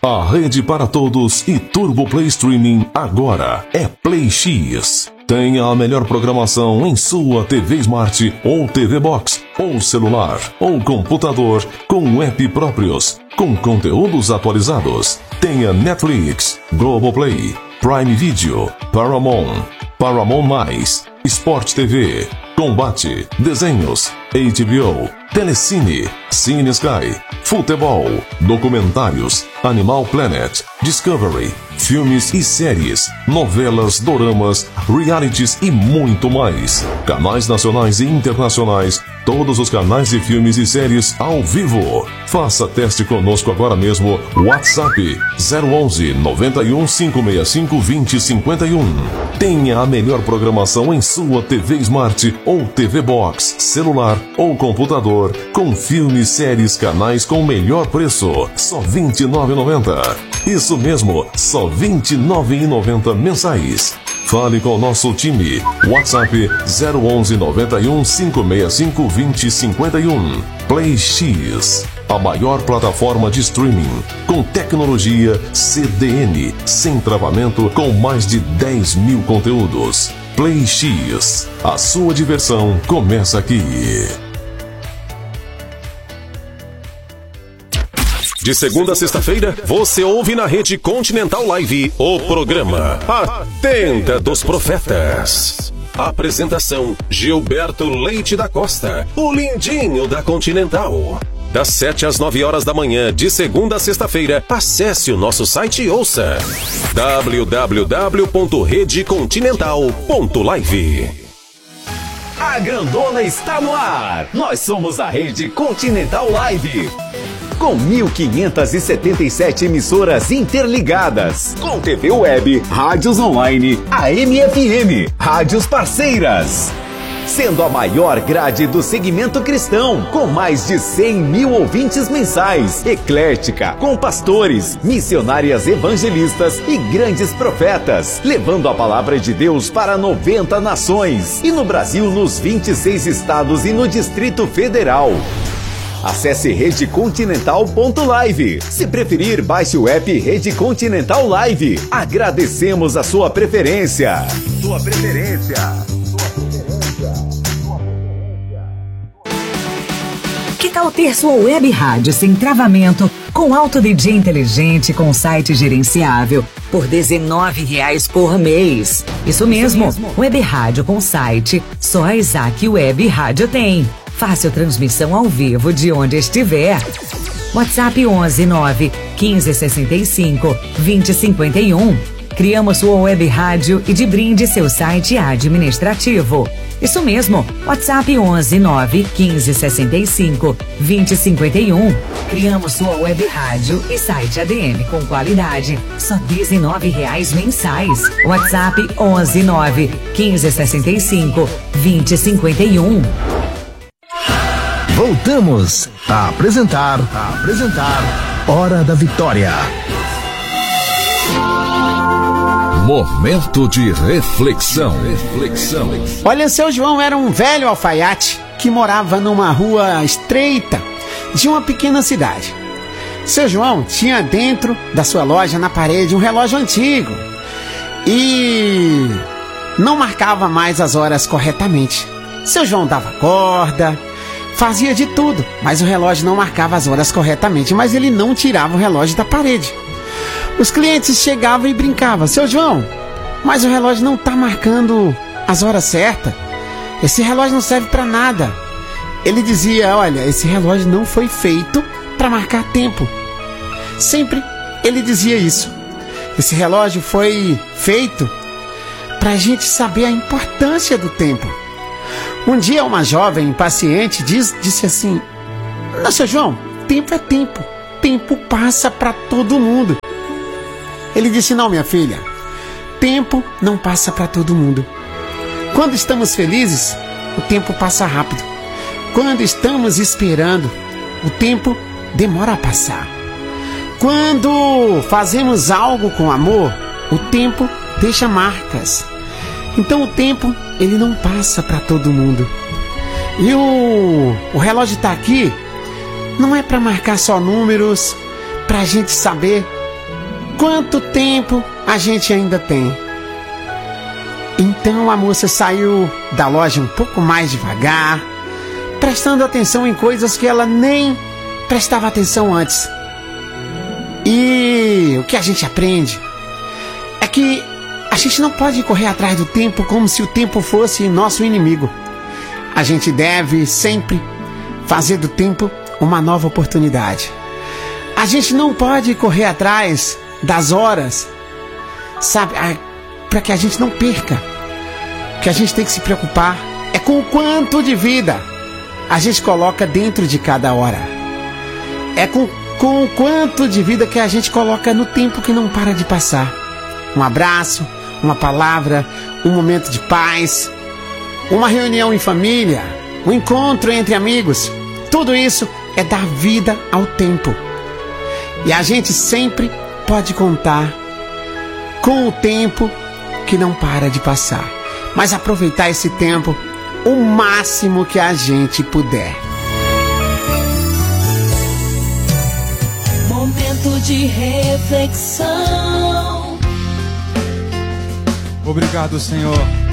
A rede para todos e Turbo Play Streaming agora é Play X. Tenha a melhor programação em sua TV Smart ou TV Box, ou celular, ou computador, com app próprios, com conteúdos atualizados. Tenha Netflix, Globoplay, Prime Video, Paramount, Paramount+, Sport TV, Combate, Desenhos, HBO, Telecine, Cine Sky, Futebol, Documentários, Animal Planet, Discovery, filmes e séries, novelas, doramas, realities e muito mais. Canais nacionais e internacionais, todos os canais de filmes e séries ao vivo. Faça teste conosco agora mesmo. WhatsApp 011 91 565 2051. Tenha a melhor programação em sua TV Smart ou TV Box, celular ou computador, com filmes, séries, canais com o melhor preço. Só R$ 29,90. Isso mesmo, só R$ 29,90 mensais. Fale com o nosso time. WhatsApp 011 91 565 2051. Play X, a maior plataforma de streaming com tecnologia CDN, sem travamento, com mais de 10 mil conteúdos. Play X, a sua diversão começa aqui. De segunda a sexta-feira, você ouve na Rede Continental Live o programa A Tenda dos Profetas. Apresentação: Gilberto Leite da Costa, o lindinho da Continental. Das 7 às 9 horas da manhã, de segunda a sexta-feira, acesse o nosso site e ouça www.redecontinental.live. A Grandona está no ar. Nós somos a Rede Continental Live. Com 1.577 emissoras interligadas, com TV web, rádios online, AM e FM, rádios parceiras. Sendo a maior grade do segmento cristão, com mais de 100 mil ouvintes mensais, eclética, com pastores, missionárias evangelistas e grandes profetas, levando a palavra de Deus para 90 nações, e no Brasil nos 26 estados e no Distrito Federal. Acesse redecontinental.live. Se preferir, baixe o app Rede Continental Live. Agradecemos a sua preferência. Que tal ter sua web rádio sem travamento, com Auto DJ inteligente, com site gerenciável, por R$19 por mês? Isso mesmo, web rádio com site, só a Isaac Web Rádio tem. Fácil transmissão ao vivo de onde estiver. WhatsApp 11 9 15 65 20 51. Criamos sua web rádio e de brinde seu site administrativo. Isso mesmo, WhatsApp 11 9 15 65 20 51. Criamos sua web rádio e site ADM com qualidade, só R$19 mensais. WhatsApp 11 9 15 65 20 51. Voltamos a apresentar Hora da Vitória. Momento de reflexão. Olha, seu João era um velho alfaiate que morava numa rua estreita de uma pequena cidade. Seu João tinha dentro da sua loja, na parede, um relógio antigo e não marcava mais as horas corretamente. Seu João dava corda, fazia de tudo, mas o relógio não marcava as horas corretamente, mas ele não tirava o relógio da parede. Os clientes chegavam e brincavam: seu João, mas o relógio não está marcando as horas certas. Esse relógio não serve para nada. Ele dizia: olha, esse relógio não foi feito para marcar tempo. Sempre ele dizia isso. Esse relógio foi feito para a gente saber a importância do tempo. Um dia uma jovem impaciente disse assim: não, seu João, tempo é tempo. Tempo passa para todo mundo. Ele disse: não, minha filha, tempo não passa para todo mundo. Quando estamos felizes, o tempo passa rápido. Quando estamos esperando, o tempo demora a passar. Quando fazemos algo com amor, o tempo deixa marcas. Então o tempo, ele não passa para todo mundo. E o relógio está aqui, não é para marcar só números, para a gente saber quanto tempo a gente ainda tem. Então a moça saiu da loja um pouco mais devagar, prestando atenção em coisas que ela nem prestava atenção antes. E o que a gente aprende é que a gente não pode correr atrás do tempo como se o tempo fosse nosso inimigo. A gente deve sempre fazer do tempo uma nova oportunidade. A gente não pode correr atrás das horas, sabe, para que a gente não perca. O que a gente tem que se preocupar é com o quanto de vida a gente coloca dentro de cada hora. É com o quanto de vida que a gente coloca no tempo que não para de passar. Um abraço, uma palavra, um momento de paz, uma reunião em família, um encontro entre amigos. Tudo isso é dar vida ao tempo. E a gente sempre pode contar com o tempo que não para de passar. Mas aproveitar esse tempo o máximo que a gente puder. Momento de reflexão. Obrigado, Senhor.